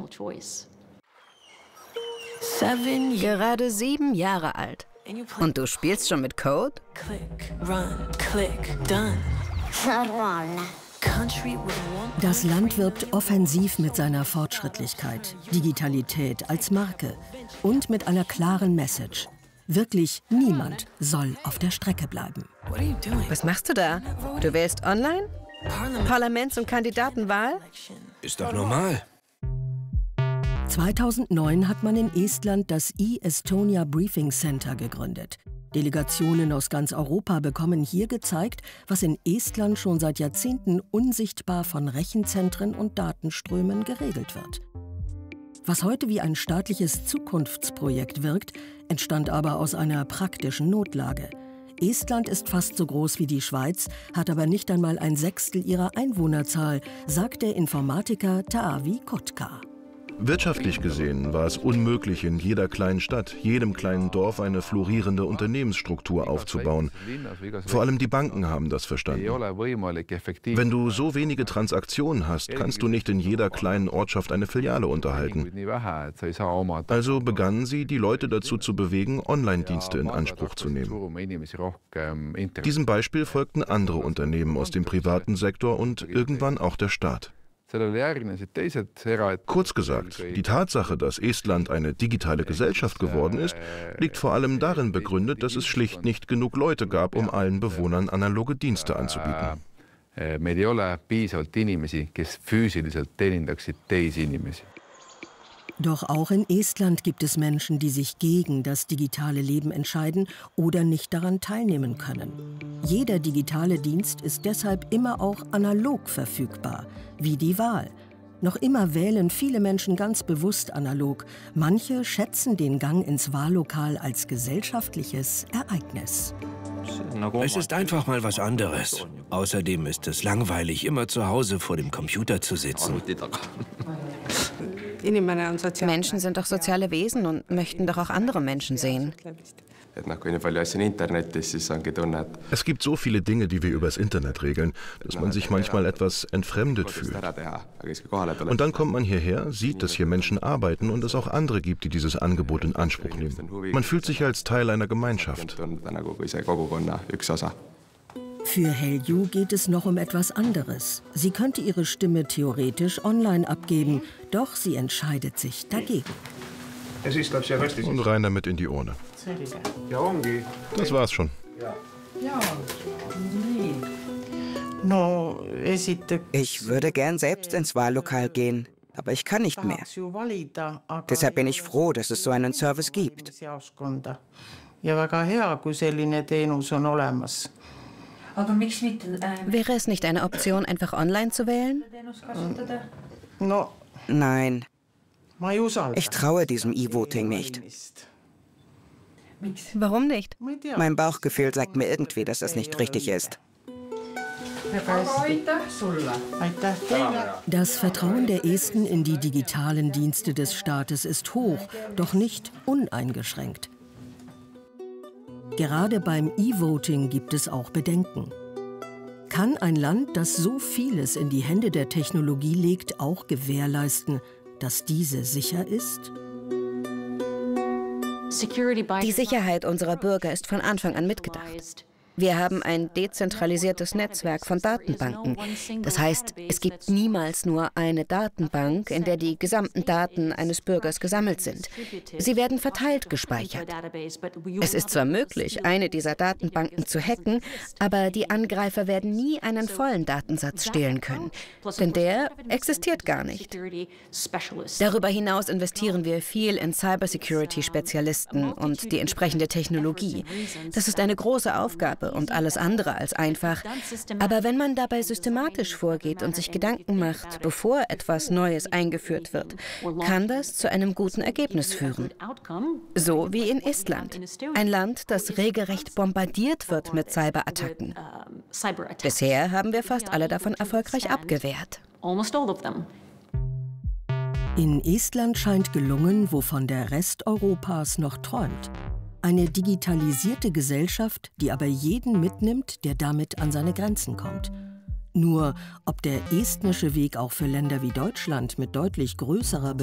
Gerade 7 Jahre alt. Und du spielst schon mit Code? Das Land wirbt offensiv mit seiner Fortschrittlichkeit, Digitalität als Marke und mit einer klaren Message. Wirklich niemand soll auf der Strecke bleiben. Was machst du da? Du wählst online? Parlaments- und Kandidatenwahl? Ist doch normal. 2009 hat man in Estland das e-Estonia Briefing Center gegründet. Delegationen aus ganz Europa bekommen hier gezeigt, was in Estland schon seit Jahrzehnten unsichtbar von Rechenzentren und Datenströmen geregelt wird. Was heute wie ein staatliches Zukunftsprojekt wirkt, entstand aber aus einer praktischen Notlage. Estland ist fast so groß wie die Schweiz, hat aber nicht einmal 1/6 ihrer Einwohnerzahl, sagt der Informatiker Taavi Kotka. Wirtschaftlich gesehen war es unmöglich, in jeder kleinen Stadt, jedem kleinen Dorf eine florierende Unternehmensstruktur aufzubauen. Vor allem die Banken haben das verstanden. Wenn du so wenige Transaktionen hast, kannst du nicht in jeder kleinen Ortschaft eine Filiale unterhalten. Also begannen sie, die Leute dazu zu bewegen, Online-Dienste in Anspruch zu nehmen. Diesem Beispiel folgten andere Unternehmen aus dem privaten Sektor und irgendwann auch der Staat. Kurz gesagt, die Tatsache, dass Estland eine digitale Gesellschaft geworden ist, liegt vor allem darin begründet, dass es schlicht nicht genug Leute gab, um allen Bewohnern analoge Dienste anzubieten. Doch auch in Estland gibt es Menschen, die sich gegen das digitale Leben entscheiden oder nicht daran teilnehmen können. Jeder digitale Dienst ist deshalb immer auch analog verfügbar, wie die Wahl. Noch immer wählen viele Menschen ganz bewusst analog. Manche schätzen den Gang ins Wahllokal als gesellschaftliches Ereignis. Es ist einfach mal was anderes. Außerdem ist es langweilig, immer zu Hause vor dem Computer zu sitzen. Menschen sind doch soziale Wesen und möchten doch auch andere Menschen sehen. Es gibt so viele Dinge, die wir übers Internet regeln, dass man sich manchmal etwas entfremdet fühlt. Und dann kommt man hierher, sieht, dass hier Menschen arbeiten und es auch andere gibt, die dieses Angebot in Anspruch nehmen. Man fühlt sich als Teil einer Gemeinschaft. Für Helju geht es noch um etwas anderes. Sie könnte ihre Stimme theoretisch online abgeben, doch sie entscheidet sich dagegen. Und rein damit in die Urne. Das war's schon. Ich würde gern selbst ins Wahllokal gehen, aber ich kann nicht mehr. Deshalb bin ich froh, dass es so einen Service gibt. Wäre es nicht eine Option, einfach online zu wählen? Nein. Ich traue diesem E-Voting nicht. Warum nicht? Mein Bauchgefühl sagt mir irgendwie, dass das nicht richtig ist. Das Vertrauen der Esten in die digitalen Dienste des Staates ist hoch, doch nicht uneingeschränkt. Gerade beim E-Voting gibt es auch Bedenken. Kann ein Land, das so vieles in die Hände der Technologie legt, auch gewährleisten, dass diese sicher ist? Die Sicherheit unserer Bürger ist von Anfang an mitgedacht. Wir haben ein dezentralisiertes Netzwerk von Datenbanken. Das heißt, es gibt niemals nur eine Datenbank, in der die gesamten Daten eines Bürgers gesammelt sind. Sie werden verteilt gespeichert. Es ist zwar möglich, eine dieser Datenbanken zu hacken, aber die Angreifer werden nie einen vollen Datensatz stehlen können, denn der existiert gar nicht. Darüber hinaus investieren wir viel in Cybersecurity-Spezialisten und die entsprechende Technologie. Das ist eine große Aufgabe und alles andere als einfach. Aber wenn man dabei systematisch vorgeht und sich Gedanken macht, bevor etwas Neues eingeführt wird, kann das zu einem guten Ergebnis führen. So wie in Estland. Ein Land, das regelrecht bombardiert wird mit Cyberattacken. Bisher haben wir fast alle davon erfolgreich abgewehrt. In Estland scheint gelungen, wovon der Rest Europas noch träumt. Eine digitalisierte Gesellschaft, die aber jeden mitnimmt, der damit an seine Grenzen kommt. Nur, ob der estnische Weg auch für Länder wie Deutschland mit deutlich größerer